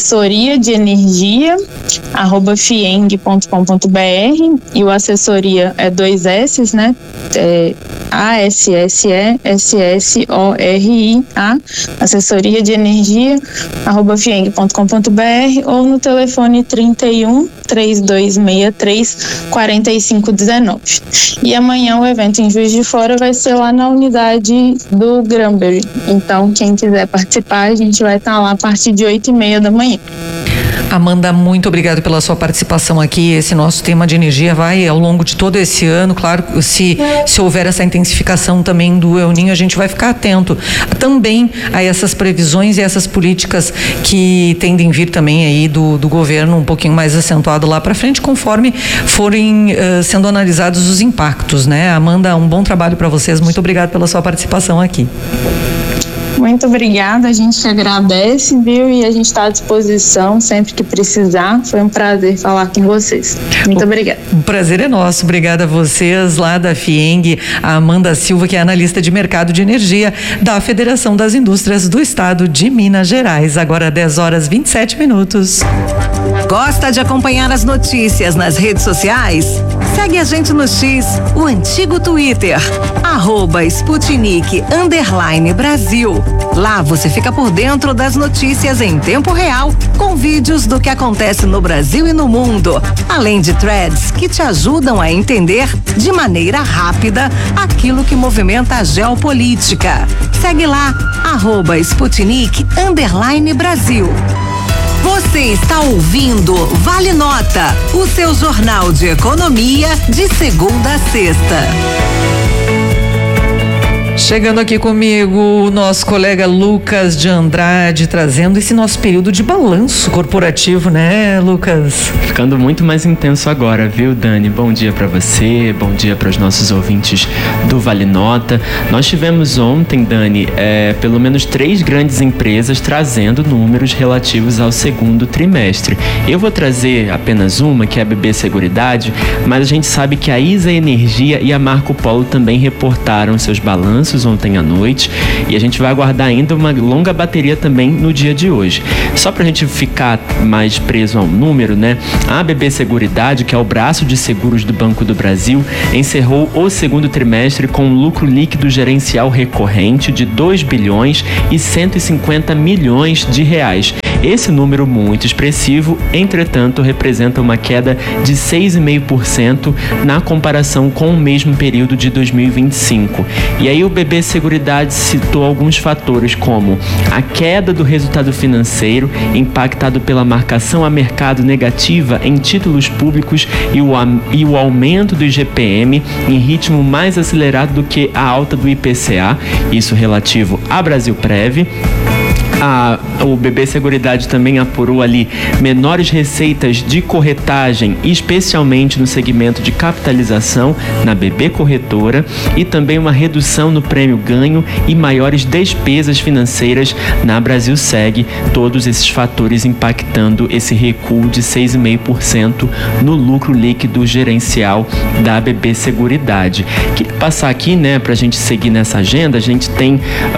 assessoriadenergia@fieng.com.br, e o assessoria é 2 S's, né? ASSESSORIA, assessoriadenergia@fieng.com.br, ou no telefone 31-3263-4519. E amanhã o evento em Juiz de Fora vai ser lá na unidade do Granbury. Então, quem quiser participar, a gente vai estar lá a partir de 8h30 da manhã. Amanda, muito obrigada pela sua participação aqui. Esse nosso tema de energia vai ao longo de todo esse ano. Claro, se houver essa intensificação também do El Niño, a gente vai ficar atento também a essas previsões e essas políticas que tendem a vir também aí do governo um pouquinho mais acentuado lá para frente, conforme forem sendo analisados os impactos, né? Amanda, um bom trabalho para vocês. Muito obrigada pela sua participação aqui. Muito obrigada, a gente agradece, viu? E a gente está à disposição sempre que precisar. Foi um prazer falar com vocês. Muito obrigada. O prazer é nosso. Obrigada a vocês lá da FIENG, a Amanda Silva, que é analista de mercado de energia da Federação das Indústrias do Estado de Minas Gerais. Agora 10h27. Gosta de acompanhar as notícias nas redes sociais? Segue a gente no X, o antigo Twitter, @Sputnik_Brasil. Lá você fica por dentro das notícias em tempo real, com vídeos do que acontece no Brasil e no mundo, além de threads que te ajudam a entender de maneira rápida aquilo que movimenta a geopolítica. Segue lá, @Sputnik_Brasil. Você está ouvindo Vale Nota, o seu jornal de economia de segunda a sexta. Chegando aqui comigo o nosso colega Lucas de Andrade, trazendo esse nosso período de balanço corporativo, né, Lucas? Ficando muito mais intenso agora, viu, Dani? Bom dia para você, bom dia para os nossos ouvintes do Vale Nota. Nós tivemos ontem, Dani, pelo menos 3 grandes empresas trazendo números relativos ao segundo trimestre. Eu vou trazer apenas uma, que é a BB Seguridade, mas a gente sabe que a ISA Energia e a Marco Polo também reportaram seus balanços ontem à noite, e a gente vai aguardar ainda uma longa bateria também no dia de hoje. Só pra gente ficar mais preso ao número, né? A BB Seguridade, que é o braço de seguros do Banco do Brasil, encerrou o segundo trimestre com um lucro líquido gerencial recorrente de 2 bilhões e 150 milhões de reais. Esse número muito expressivo, entretanto, representa uma queda de 6,5% na comparação com o mesmo período de 2025. E aí o BB Seguridade citou alguns fatores, como a queda do resultado financeiro, impactado pela marcação a mercado negativa em títulos públicos e o aumento do IGPM em ritmo mais acelerado do que a alta do IPCA, isso relativo à Brasilprev. O BB Seguridade também apurou ali menores receitas de corretagem, especialmente no segmento de capitalização na BB Corretora, e também uma redução no prêmio ganho e maiores despesas financeiras na Brasilseg, todos esses fatores impactando esse recuo de 6,5% no lucro líquido gerencial da BB Seguridade. Queria passar aqui, né, pra gente seguir nessa agenda. A gente tem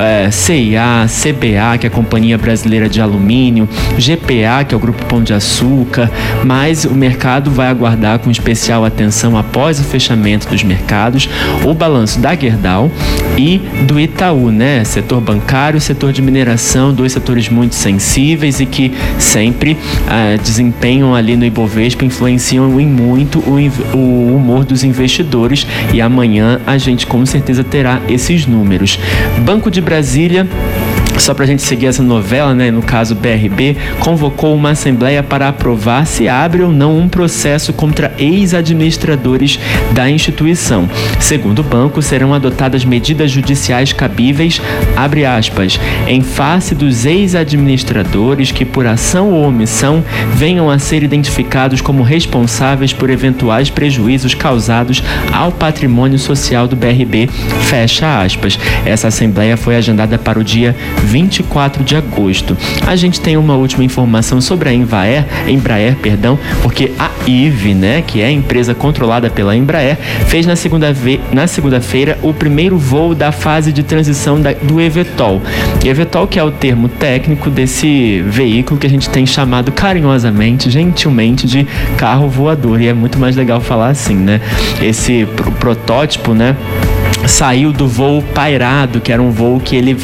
CIA, CBA, que é a Companhia Brasileira de Alumínio, GPA, que é o Grupo Pão de Açúcar, mas o mercado vai aguardar com especial atenção, após o fechamento dos mercados, o balanço da Gerdau e do Itaú, né? Setor bancário, setor de mineração, 2 setores muito sensíveis e que sempre desempenham ali no Ibovespa, influenciam em muito o humor dos investidores, e amanhã a gente com certeza terá esses números. Banco de Brasília, só para a gente seguir essa novela, né? No caso BRB, convocou uma assembleia para aprovar se abre ou não um processo contra ex-administradores da instituição. Segundo o banco, serão adotadas medidas judiciais cabíveis, abre aspas, em face dos ex-administradores que, por ação ou omissão, venham a ser identificados como responsáveis por eventuais prejuízos causados ao patrimônio social do BRB, fecha aspas. Essa assembleia foi agendada para o dia 24 de agosto. A gente tem uma última informação sobre a Embraer, porque a IVE, né, que é a empresa controlada pela Embraer, fez na segunda-feira o primeiro voo da fase de transição do eVTOL. eVTOL, que é o termo técnico desse veículo que a gente tem chamado carinhosamente, gentilmente, de carro voador, e é muito mais legal falar assim, né? Esse protótipo, né, saiu do voo pairado, que era um voo que ele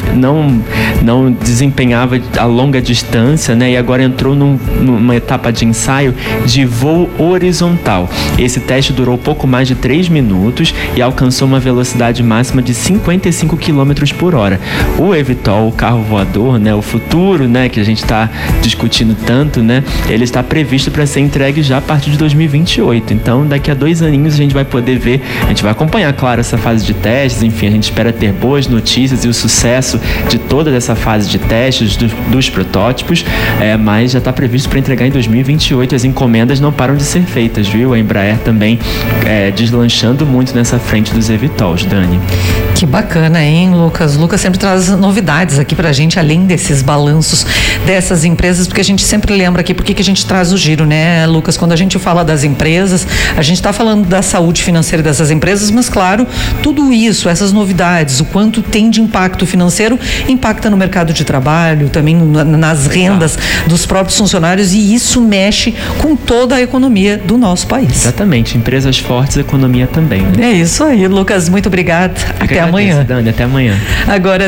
não desempenhava a longa distância, né? E agora entrou numa etapa de ensaio de voo horizontal. Esse teste durou pouco mais de 3 minutos e alcançou uma velocidade máxima de 55 km por hora. O eVTOL, o carro voador, né? O futuro, né? Que a gente está discutindo tanto, né? Ele está previsto para ser entregue já a partir de 2028. Então, daqui a 2 aninhos a gente vai poder ver, a gente vai acompanhar, claro, essa fase de testes, enfim, a gente espera ter boas notícias e o sucesso de toda essa fase de testes dos protótipos, mas já está previsto para entregar em 2028. As encomendas não param de ser feitas, viu? A Embraer também deslanchando muito nessa frente dos eVTOLs, Dani. Que bacana, hein, Lucas? Lucas sempre traz novidades aqui pra gente, além desses balanços dessas empresas, porque a gente sempre lembra aqui porque que a gente traz o giro, né, Lucas? Quando a gente fala das empresas, a gente está falando da saúde financeira dessas empresas, mas claro, tudo isso, essas novidades, o quanto tem de impacto financeiro, impacta no mercado de trabalho, também nas rendas dos próprios funcionários, e isso mexe com toda a economia do nosso país. Exatamente, empresas fortes, economia também, né? É isso aí, Lucas, muito obrigado. Até amanhã. Dani, até amanhã. Agora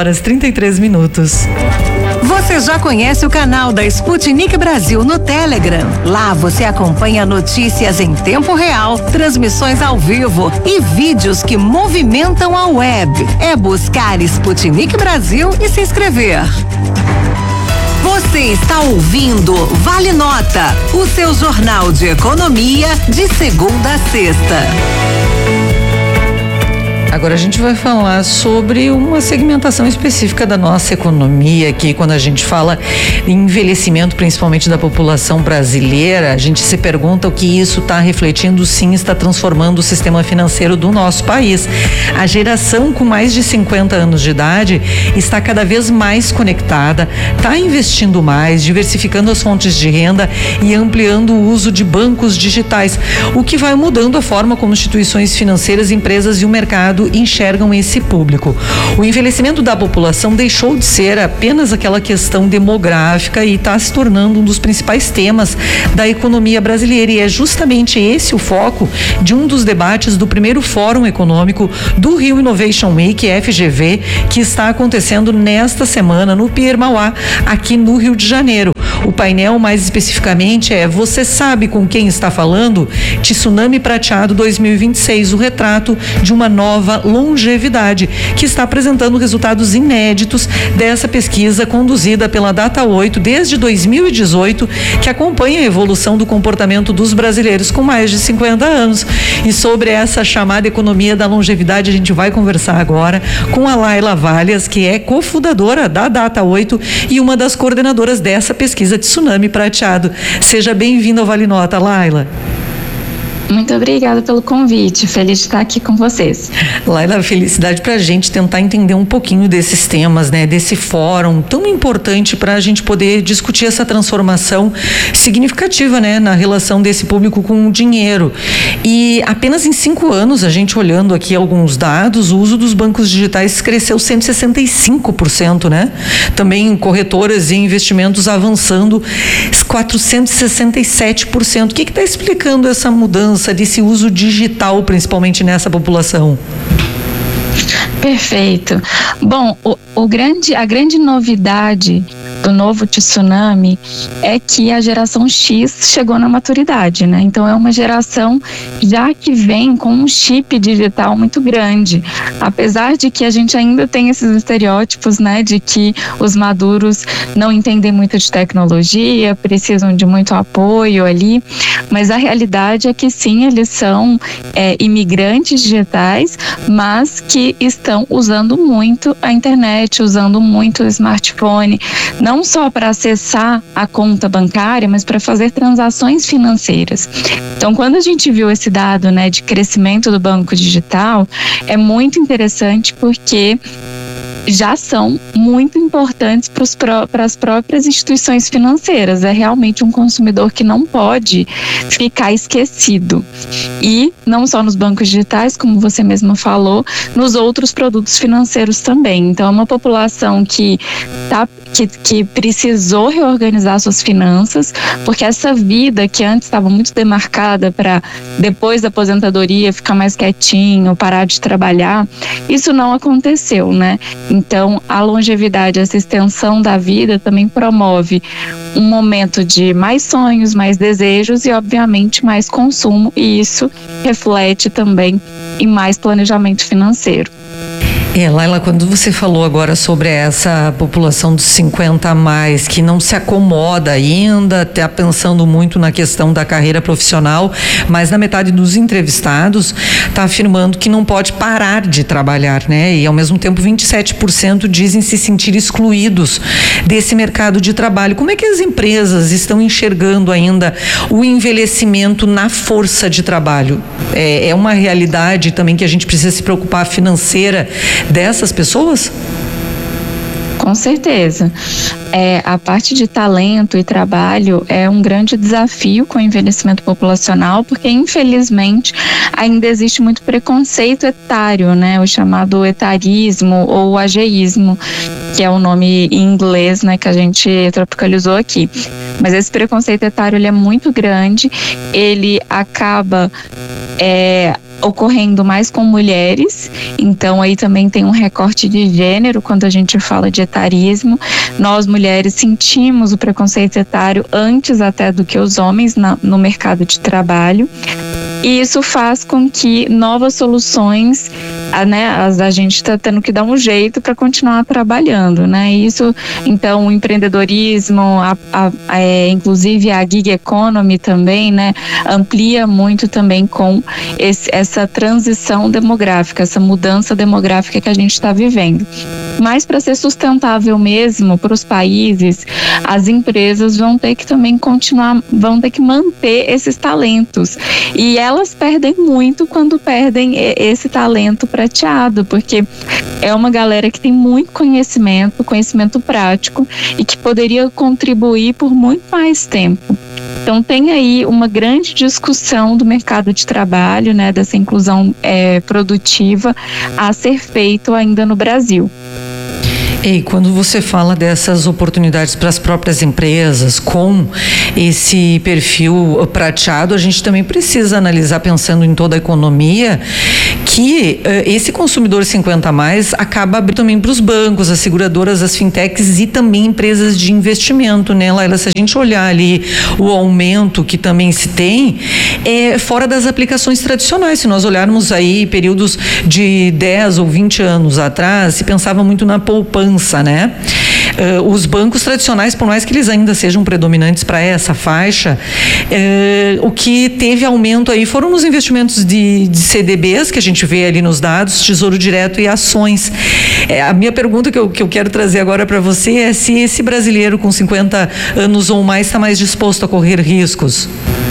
10h33. Você já conhece o canal da Sputnik Brasil no Telegram? Lá você acompanha notícias em tempo real, transmissões ao vivo e vídeos que movimentam a web. É buscar Sputnik Brasil e se inscrever. Você está ouvindo Vale Nota, o seu jornal de economia de segunda a sexta. Agora a gente vai falar sobre uma segmentação específica da nossa economia aqui. Quando a gente fala em envelhecimento, principalmente da população brasileira, a gente se pergunta o que isso está refletindo, sim, está transformando o sistema financeiro do nosso país. A geração com mais de 50 anos de idade está cada vez mais conectada, está investindo mais, diversificando as fontes de renda e ampliando o uso de bancos digitais, o que vai mudando a forma como instituições financeiras, empresas e o mercado enxergam esse público. O envelhecimento da população deixou de ser apenas aquela questão demográfica e está se tornando um dos principais temas da economia brasileira, e é justamente esse o foco de um dos debates do primeiro Fórum Econômico do Rio Innovation Week, FGV, que está acontecendo nesta semana no Pier Mauá, aqui no Rio de Janeiro. O painel, mais especificamente, é Você Sabe Com Quem Está Falando? Tsunami Prateado 2026, o retrato de uma nova longevidade, que está apresentando resultados inéditos dessa pesquisa conduzida pela Data 8 desde 2018, que acompanha a evolução do comportamento dos brasileiros com mais de 50 anos. E sobre essa chamada economia da longevidade, a gente vai conversar agora com a Laila Vallias, que é cofundadora da Data 8 e uma das coordenadoras dessa pesquisa Tsunami Prateado. Seja bem-vinda ao Vale Nota, Laila. Muito obrigada pelo convite, feliz de estar aqui com vocês. Laila, felicidade pra gente tentar entender um pouquinho desses temas, né? Desse fórum tão importante para a gente poder discutir essa transformação significativa, né? Na relação desse público com o dinheiro. E apenas em 5 anos, a gente olhando aqui alguns dados, o uso dos bancos digitais cresceu 165%, né? Também corretoras e investimentos avançando 467%. O que está explicando essa mudança desse uso digital, principalmente nessa população? Perfeito. Bom, a grande novidade do novo tsunami é que a geração X chegou na maturidade, né? Então é uma geração já que vem com um chip digital muito grande. Apesar de que a gente ainda tem esses estereótipos, né? De que os maduros não entendem muito de tecnologia, precisam de muito apoio ali. Mas a realidade é que sim, eles são imigrantes digitais, mas que estão usando muito a internet, usando muito o smartphone, não só para acessar a conta bancária, mas para fazer transações financeiras. Então, quando a gente viu esse dado, né, de crescimento do banco digital, é muito interessante porque já são muito importantes para as próprias instituições financeiras. É realmente um consumidor que não pode ficar esquecido. E não só nos bancos digitais, como você mesma falou, nos outros produtos financeiros também. Então, é uma população que precisou reorganizar suas finanças, porque essa vida que antes estava muito demarcada para depois da aposentadoria ficar mais quietinho, parar de trabalhar, isso não aconteceu, né? Então, a longevidade, essa extensão da vida também promove um momento de mais sonhos, mais desejos e, obviamente, mais consumo, e isso reflete também em mais planejamento financeiro. Laila, quando você falou agora sobre essa população dos 50 a mais, que não se acomoda ainda, está pensando muito na questão da carreira profissional, mas na metade dos entrevistados está afirmando que não pode parar de trabalhar, né? E ao mesmo tempo 27% dizem se sentir excluídos desse mercado de trabalho. Como é que as empresas estão enxergando ainda o envelhecimento na força de trabalho? É uma realidade também que a gente precisa se preocupar financeira dessas pessoas? Com certeza. A parte de talento e trabalho é um grande desafio com o envelhecimento populacional, porque infelizmente ainda existe muito preconceito etário, né? O chamado etarismo ou ageísmo, que é o nome em inglês, né, que a gente tropicalizou aqui. Mas esse preconceito etário, ele é muito grande, ele acaba ocorrendo mais com mulheres, então aí também tem um recorte de gênero quando a gente fala de etarismo. Nós mulheres sentimos o preconceito etário antes até do que os homens no mercado de trabalho, e isso faz com que novas soluções a gente está tendo que dar um jeito para continuar trabalhando, né? Isso, então, o empreendedorismo, inclusive a gig economy também, né? Amplia muito também com essa transição demográfica, essa mudança demográfica que a gente está vivendo. Mas para ser sustentável mesmo para os países, as empresas vão ter que também vão ter que manter esses talentos. E elas perdem muito quando perdem esse talento prateado, porque é uma galera que tem muito conhecimento prático e que poderia contribuir por muito mais tempo. Então tem aí uma grande discussão do mercado de trabalho, né, dessa inclusão produtiva a ser feito ainda no Brasil. E quando você fala dessas oportunidades para as próprias empresas com esse perfil prateado, a gente também precisa analisar, pensando em toda a economia, que esse consumidor 50+, acaba abrindo também para os bancos, as seguradoras, as fintechs e também empresas de investimento, né, Laila? Se a gente olhar ali o aumento que também se tem, fora das aplicações tradicionais. Se nós olharmos aí períodos de 10 ou 20 anos atrás, se pensava muito na poupança, né? Os bancos tradicionais, por mais que eles ainda sejam predominantes para essa faixa, o que teve aumento aí foram nos investimentos de CDBs, que a gente vê ali nos dados, Tesouro Direto e ações. A minha pergunta que eu quero trazer agora para você é se esse brasileiro com 50 anos ou mais está mais disposto a correr riscos.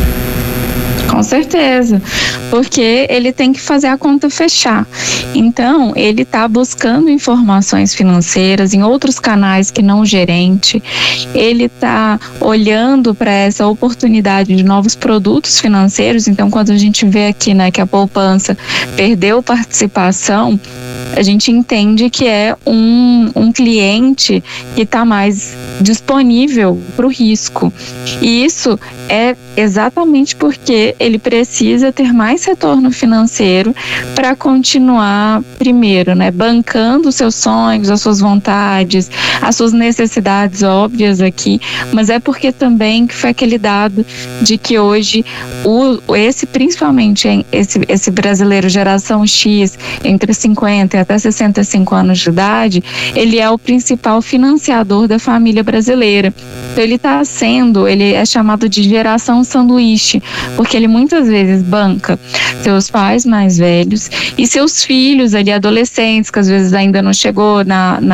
Com certeza, porque ele tem que fazer a conta fechar. Então, ele está buscando informações financeiras em outros canais que não o gerente. Ele está olhando para essa oportunidade de novos produtos financeiros. Então, quando a gente vê aqui, né, que a poupança perdeu participação, a gente entende que é um cliente que está mais disponível para o risco. E isso é exatamente porque ele precisa ter mais retorno financeiro para continuar, primeiro, né, bancando os seus sonhos, as suas vontades, as suas necessidades óbvias aqui, mas é porque também que foi aquele dado de que hoje principalmente esse brasileiro geração X, entre 50 e até 65 anos de idade, ele é o principal financiador da família brasileira. Então ele é chamado de geração sanduíche, porque ele muitas vezes banca seus pais mais velhos e seus filhos ali, adolescentes, que às vezes ainda não chegou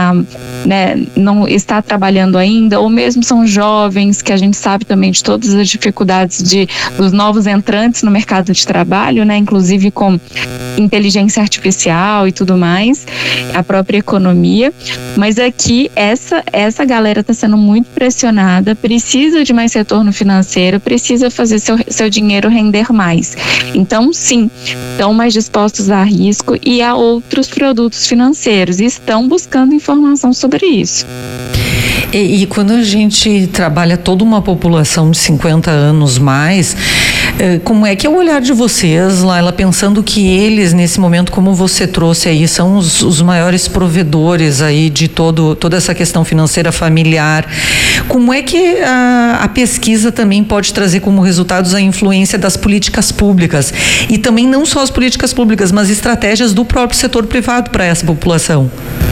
não está trabalhando ainda, ou mesmo são jovens, que a gente sabe também de todas as dificuldades dos novos entrantes no mercado de trabalho, né, inclusive com inteligência artificial e tudo mais, a própria economia. Mas aqui essa galera está sendo muito pressionada, precisa de mais retorno financeiro, precisa fazer seu dinheiro render mais. Então, sim, estão mais dispostos a risco e a outros produtos financeiros e estão buscando informação sobre isso. E quando a gente trabalha toda uma população de 50 anos mais, como é que é o olhar de vocês, Laila, pensando que eles, nesse momento, como você trouxe aí, são os maiores provedores aí de toda essa questão financeira familiar? Como é que a pesquisa também pode trazer como resultados a influência das políticas públicas? E também não só as políticas públicas, mas estratégias do próprio setor privado para essa população?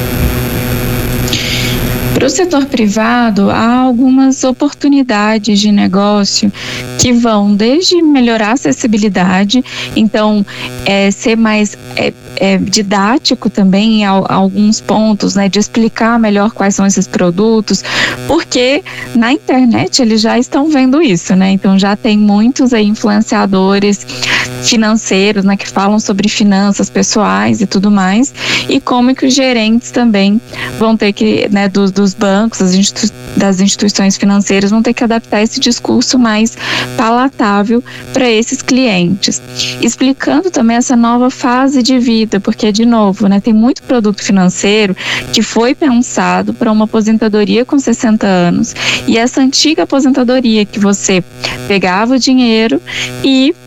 Para o setor privado, há algumas oportunidades de negócio que vão desde melhorar a acessibilidade, então ser mais didático também em alguns pontos, né, de explicar melhor quais são esses produtos, porque na internet eles já estão vendo isso, né? Então já tem muitos aí influenciadores financeiros, né, que falam sobre finanças pessoais e tudo mais, e como que os gerentes também vão ter que, né, dos bancos, das instituições financeiras, vão ter que adaptar esse discurso mais palatável para esses clientes, explicando também essa nova fase de vida, porque, de novo, né, tem muito produto financeiro que foi pensado para uma aposentadoria com 60 anos, e essa antiga aposentadoria que você pegava o dinheiro e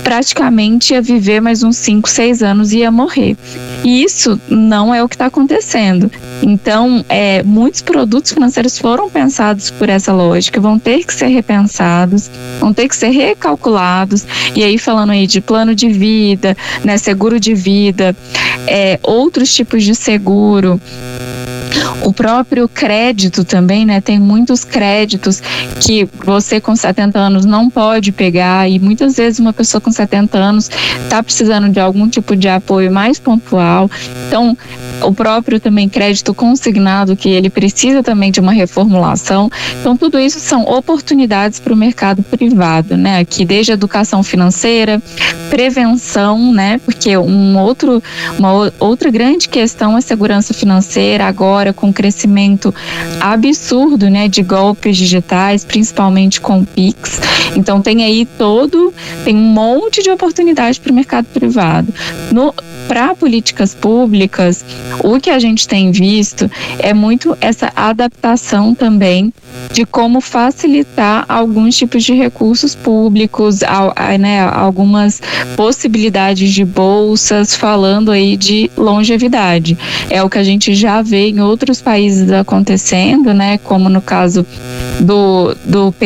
praticamente ia viver mais uns 5, 6 anos e ia morrer. E isso não é o que está acontecendo. Então, muitos produtos financeiros foram pensados por essa lógica, vão ter que ser repensados, vão ter que ser recalculados. E aí, falando aí de plano de vida, né, seguro de vida, outros tipos de seguro, o próprio crédito também, né? Tem muitos créditos que você com 70 anos não pode pegar, e muitas vezes uma pessoa com 70 anos está precisando de algum tipo de apoio mais pontual. Então, o próprio também crédito consignado, que ele precisa também de uma reformulação. Então, tudo isso são oportunidades para o mercado privado, né? Aqui, desde educação financeira, prevenção, né? Porque uma outra grande questão é segurança financeira, agora com crescimento absurdo, né, de golpes digitais, principalmente com o Pix. Então tem um monte de oportunidade para o mercado privado. Para políticas públicas, o que a gente tem visto é muito essa adaptação também de como facilitar alguns tipos de recursos públicos, né, algumas possibilidades de bolsas, falando aí de longevidade. É o que a gente já vê em outros países acontecendo, né, como no caso do